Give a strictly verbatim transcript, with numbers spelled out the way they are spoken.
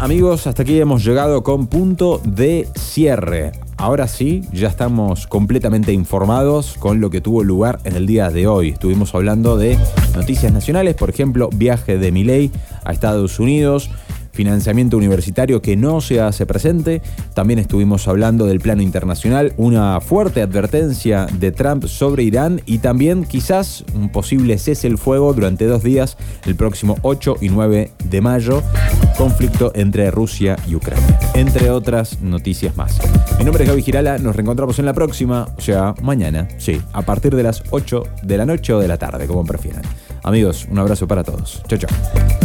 amigos, hasta aquí hemos llegado con punto de cierre. Ahora sí, ya estamos completamente informados con lo que tuvo lugar en el día de hoy. Estuvimos hablando de noticias nacionales, por ejemplo, viaje de Milei a Estados Unidos, financiamiento universitario que no se hace presente. También estuvimos hablando del plano internacional, una fuerte advertencia de Trump sobre Irán y también quizás un posible cese el fuego durante dos días, el próximo ocho y nueve de mayo, conflicto entre Rusia y Ucrania, entre otras noticias más. Mi nombre es Gaby Girala, nos reencontramos en la próxima, o sea, mañana, sí, a partir de las ocho de la noche o de la tarde, como prefieran. Amigos, un abrazo para todos. Chau, chau.